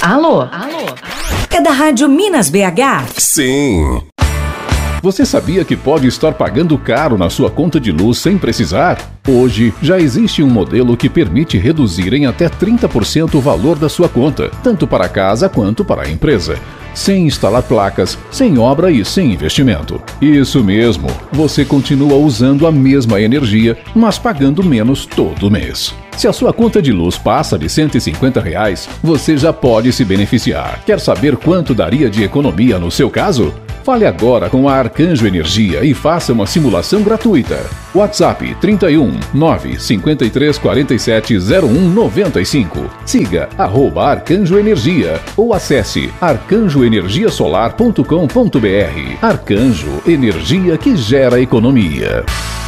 Alô? É da Rádio Minas BH? Sim. Você sabia que pode estar pagando caro na sua conta de luz sem precisar? Hoje, já existe um modelo que permite reduzir em até 30% o valor da sua conta, tanto para a casa quanto para a empresa, sem instalar placas, sem obra e sem investimento. Isso mesmo, você continua usando a mesma energia, mas pagando menos todo mês. Se a sua conta de luz passa de R$150, você já pode se beneficiar. Quer saber quanto daria de economia no seu caso? Fale agora com a Arcanjo Energia e faça uma simulação gratuita. WhatsApp 31 953 47 0195. Siga @Arcanjo Energia ou acesse arcanjoenergiasolar.com.br. Arcanjo, energia que gera economia.